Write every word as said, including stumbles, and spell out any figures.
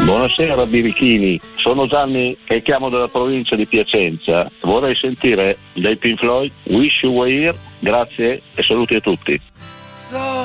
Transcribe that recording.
Buonasera birichini, sono Gianni e chiamo dalla provincia di Piacenza. Vorrei sentire dai Pink Floyd Wish You Were Here. Grazie e saluti a tutti.